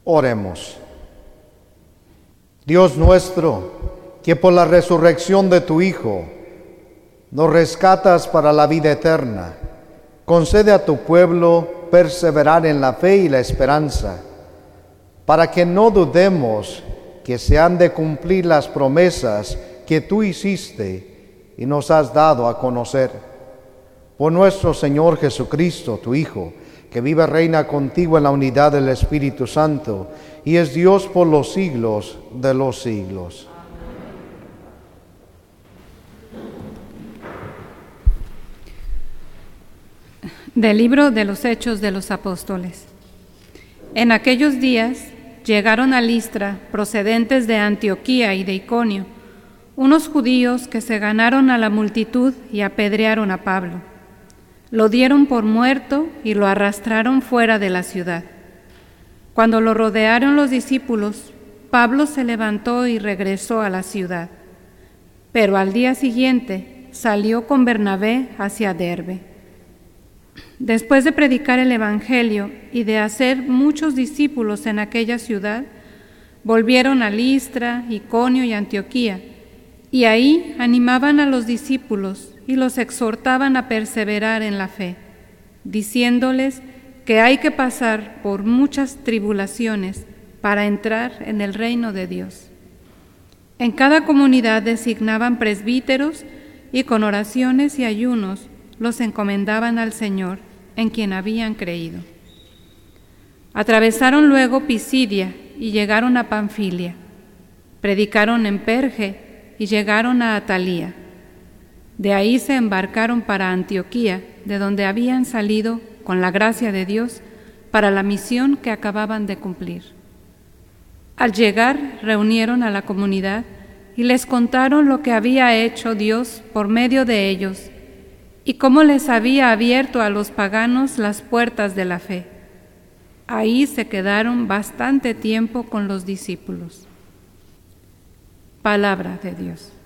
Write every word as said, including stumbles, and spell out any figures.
Oremos. Dios nuestro, que por la resurrección de tu Hijo nos rescatas para la vida eterna, concede a tu pueblo perseverar en la fe y la esperanza, para que no dudemos que se han de cumplir las promesas que tú hiciste y nos has dado a conocer. Por nuestro Señor Jesucristo, tu Hijo, que vive y reina contigo en la unidad del Espíritu Santo, y es Dios por los siglos de los siglos. Del libro de los Hechos de los Apóstoles. En aquellos días llegaron a Listra, procedentes de Antioquía y de Iconio, unos judíos que se ganaron a la multitud y apedrearon a Pablo. Lo dieron por muerto y lo arrastraron fuera de la ciudad. Cuando lo rodearon los discípulos, Pablo se levantó y regresó a la ciudad. Pero al día siguiente salió con Bernabé hacia Derbe. Después de predicar el Evangelio y de hacer muchos discípulos en aquella ciudad, volvieron a Listra, Iconio y Antioquía, y ahí animaban a los discípulos y los exhortaban a perseverar en la fe, diciéndoles que hay que pasar por muchas tribulaciones para entrar en el reino de Dios. En cada comunidad designaban presbíteros y con oraciones y ayunos los encomendaban al Señor, en quien habían creído. Atravesaron luego Pisidia y llegaron a Panfilia. Predicaron en Perge y llegaron a Atalía. De ahí se embarcaron para Antioquía, de donde habían salido, con la gracia de Dios, para la misión que acababan de cumplir. Al llegar, reunieron a la comunidad y les contaron lo que había hecho Dios por medio de ellos y cómo les había abierto a los paganos las puertas de la fe. Ahí se quedaron bastante tiempo con los discípulos. Palabra de Dios.